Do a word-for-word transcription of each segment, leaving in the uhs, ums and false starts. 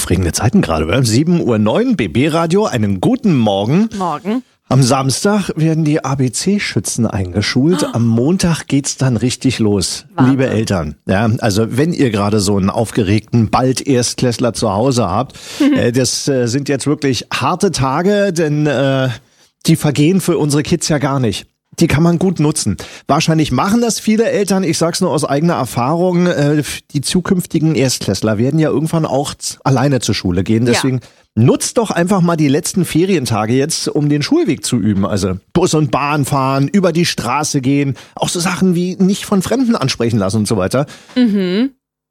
aufregende Zeiten gerade, oder? sieben Uhr neun, B B-Radio, einen guten Morgen. Morgen. Am Samstag werden die A B C-Schützen eingeschult. Oh. Am Montag geht's dann richtig los. Warte. Liebe Eltern, ja, also wenn ihr gerade so einen aufgeregten, bald Erstklässler zu Hause habt, äh, das äh, sind jetzt wirklich harte Tage, denn äh, die vergehen für unsere Kids ja gar nicht. Die kann man gut nutzen. Wahrscheinlich machen das viele Eltern. Ich sag's nur aus eigener Erfahrung. Äh, die zukünftigen Erstklässler werden ja irgendwann auch alleine zur Schule gehen. Deswegen ja. Nutzt doch einfach mal die letzten Ferientage jetzt, um den Schulweg zu üben. Also Bus und Bahn fahren, über die Straße gehen. Auch so Sachen wie nicht von Fremden ansprechen lassen und so weiter. Mhm.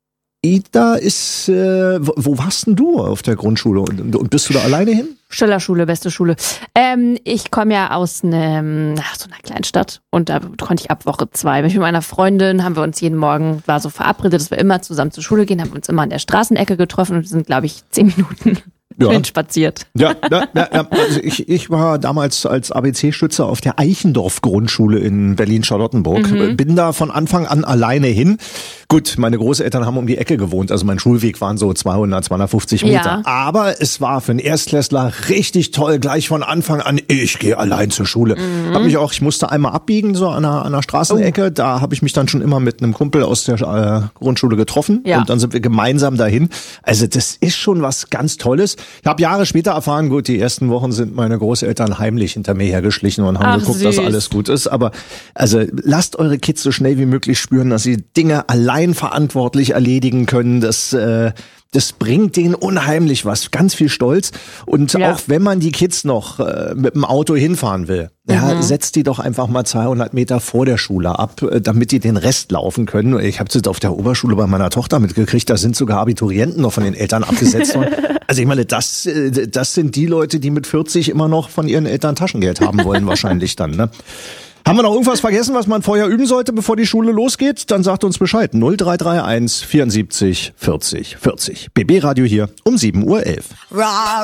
Ida ist, äh, wo, wo warst denn du auf der Grundschule? Und, und bist du da alleine hin? Schillerschule, beste Schule. Ähm, ich komme ja aus einem, so einer Kleinstadt und da konnte ich ab Woche zwei. Mit meiner Freundin haben wir uns jeden Morgen, war so verabredet, dass wir immer zusammen zur Schule gehen, haben wir uns immer an der Straßenecke getroffen und wir sind, glaube ich, zehn Minuten ja. spaziert. Ja, ja, ja, ja. Also ich, ich war damals als A B C-Schütze auf der Eichendorff-Grundschule in Berlin-Charlottenburg. Mhm. Bin da von Anfang an alleine hin. Gut, meine Großeltern haben um die Ecke gewohnt, also mein Schulweg waren so zweihundert, zweihundertfünfzig Meter. Ja. Aber es war für einen Erstklässler richtig toll, gleich von Anfang an, ich gehe allein zur Schule. Mhm. Hab mich auch, ich musste einmal abbiegen, so an einer, an einer Straßenecke. Oh. Da habe ich mich dann schon immer mit einem Kumpel aus der äh, Grundschule getroffen. Ja. Und dann sind wir gemeinsam dahin. Also das ist schon was ganz Tolles. Ich habe Jahre später erfahren, gut, die ersten Wochen sind meine Großeltern heimlich hinter mir hergeschlichen und haben Ach, geguckt, süß. dass alles gut ist. Aber also lasst eure Kids so schnell wie möglich spüren, dass sie Dinge allein verantwortlich erledigen können. Das, äh, das bringt denen unheimlich was, ganz viel Stolz. Und ja. auch wenn man die Kids noch äh, mit dem Auto hinfahren will, mhm. ja, setzt die doch einfach mal zweihundert Meter vor der Schule ab, damit die den Rest laufen können. Ich habe es jetzt auf der Oberschule bei meiner Tochter mitgekriegt, da sind sogar Abiturienten noch von den Eltern abgesetzt worden. Also ich meine, das, das sind die Leute, die mit vierzig immer noch von ihren Eltern Taschengeld haben wollen wahrscheinlich dann, ne? Haben wir noch irgendwas vergessen, was man vorher üben sollte, bevor die Schule losgeht? Dann sagt uns Bescheid. null drei drei eins vierundsiebzig vierzig vierzig. B B-Radio hier um sieben Uhr elf.